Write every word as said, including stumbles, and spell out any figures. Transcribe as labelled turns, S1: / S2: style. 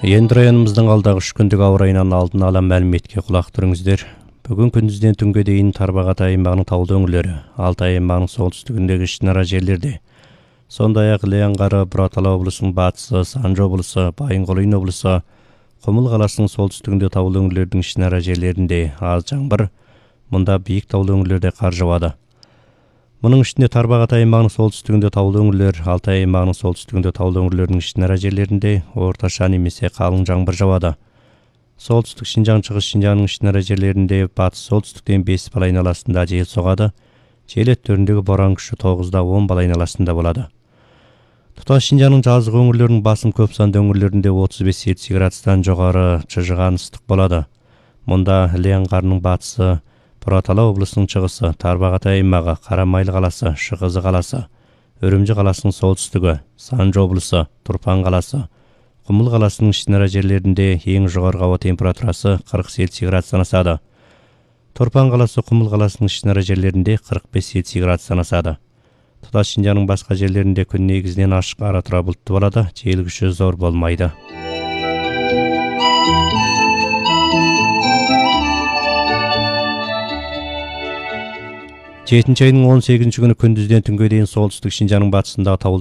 S1: Енді районымыздың алдағы үш күндік ауа райынан алдын ала мәліметке құлақ түріңіздер. Бүгін күндізден түнге дейін Тарбағатай аймағының таулы өңірлері, Алтай аймағының солтүстігіндегі ішінара жерлерде, сондай-ақ Іле аңғары, Бұратала облысының батысы, Санжы облысы, Байынқұлын облысы, Құмыл қаласының солтүстігінде таулы өңірлердің ішінара жерлерінде аз жаңбыр, мұнда биік таулы өңірлерде қар жауады. Мұның ішінде Тарбағатай аймағының солтүстігінде таулы өңірлер, Алтай аймағының солтүстігінде таулы өңірлердің ішінара жерлерінде орташа немесе қалың жаңбыр жауады. Солтүстік Шинжаң, шығыс Шинжаңның ішінара жерлерінде батыс солтүстіктен бес бал айналасында жел соғады. Жел өттеріндегі боран күші тоғыздан он бал айналасында болады. Тұтас Шинжаңның жазық өңірлерінің басым көп санды өңірлерінде отыз бес жетпіс градустан жоғары жылжыған ыстық болады. Мұнда Іле аңғарының батысы, Бұратала облысының шығысы, Тарбағатай аймағы, Қарамайлы қаласы, Шығызы қаласы, Үрімжі қаласының солтүстігі, Санжы облысы, Тұрпан қаласы, Құмыл қаласының ішінара жерлерінде ең жоғарғы ауа температурасы қырық цельсий градустан асады. Тұрпан қаласы, Құмыл қаласының ішінара жерлерінде қырық бес цельсий градустан асады. Тұтас Шинжаңның басқа жерлерінде күн негізінен ашық, ара тұра бұлтты болады, жел күші зор болмайды. жетінші айының он сегізінші күні күндізден түнге дейін солтүстік Шинжаңның батысында таулы